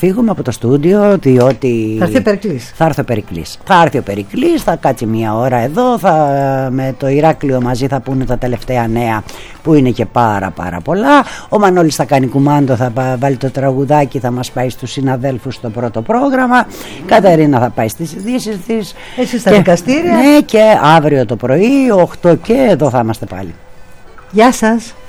φύγουμε από το στούντιο, διότι θα έρθει ο Περικλής. Θα έρθει ο Περικλής, θα κάτσει μια ώρα εδώ, με το Ηράκλειο μαζί θα πούνε τα τελευταία νέα που είναι και πάρα πολλά. Ο Μανώλης θα κάνει κουμάντο, θα βάλει το τραγουδάκι, θα μας πάει στους συναδέλφους στο πρώτο πρόγραμμα. Κατερίνα θα πάει στις ειδήσεις της. Εσύ στα δικαστήρια. Ναι, και αύριο το πρωί 8 και εδώ θα είμαστε πάλι. Γεια σας.